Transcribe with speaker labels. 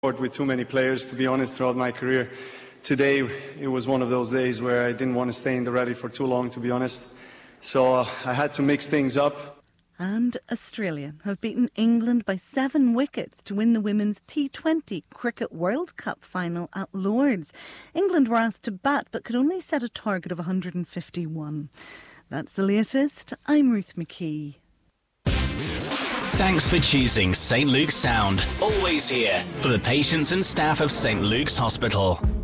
Speaker 1: with too many players, to be honest, throughout my career. Today, it was one of those days where I didn't want to stay in the rally for too long, to be honest. So I had to mix things up.
Speaker 2: And Australia have beaten England by 7 wickets to win the Women's T20 Cricket World Cup final at Lord's. England were asked to bat but could only set a target of 151. That's the latest. I'm Ruth McKee.
Speaker 3: Thanks for choosing St Luke's Sound. Always here for the patients and staff of St Luke's Hospital.